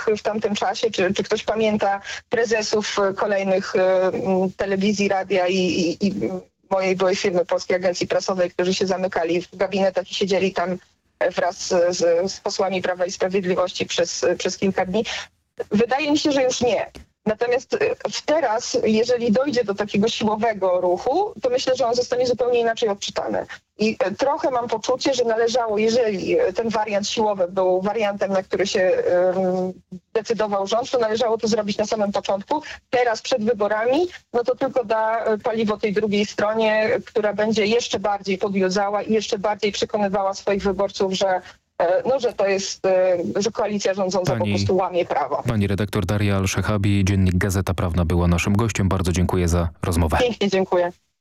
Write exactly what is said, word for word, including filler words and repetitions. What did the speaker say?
w, w tamtym czasie? Czy, czy ktoś pamięta prezesów kolejnych telewizji, radia i, i, i mojej byłej firmy Polskiej Agencji Prasowej, którzy się zamykali w gabinetach i siedzieli tam wraz z, z posłami Prawa i Sprawiedliwości przez, przez kilka dni? Wydaje mi się, że już nie. Natomiast teraz, jeżeli dojdzie do takiego siłowego ruchu, to myślę, że on zostanie zupełnie inaczej odczytany. I trochę mam poczucie, że należało, jeżeli ten wariant siłowy był wariantem, na który się um, decydował rząd, to należało to zrobić na samym początku. Teraz przed wyborami, no to tylko da paliwo tej drugiej stronie, która będzie jeszcze bardziej podjudzała i jeszcze bardziej przekonywała swoich wyborców, że no, że to jest, że koalicja rządząca pani, po prostu łamie prawo. Pani redaktor Daria Al-Shehabi, Dziennik Gazeta Prawna była naszym gościem. Bardzo dziękuję za rozmowę. Pięknie dziękuję.